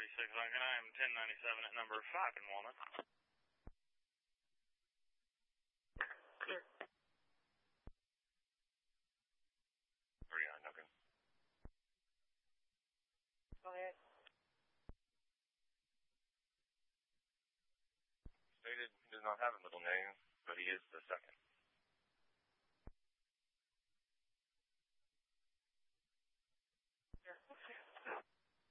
36 Lincoln. I am 1097 at number 5 in Walnut. Clear. 39 Duncan. Go ahead. Stated he does not have a middle name, but he is the